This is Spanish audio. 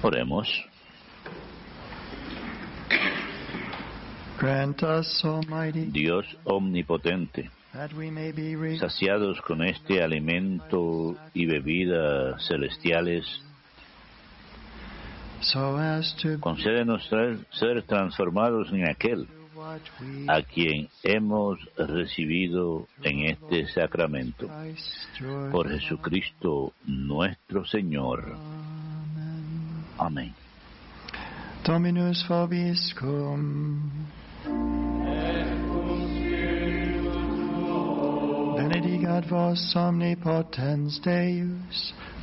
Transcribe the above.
Oremos. Grant us, Almighty, Dios omnipotente, that we may be saciados con este alimento y bebida celestiales, so as to concédenos ser transformados en aquel do what we a quien hemos recibido en este sacramento. Christ your Por Jesucristo nuestro Señor. Amen. Amén. Dominus vobiscum. Benedicat vos omnipotens Deus,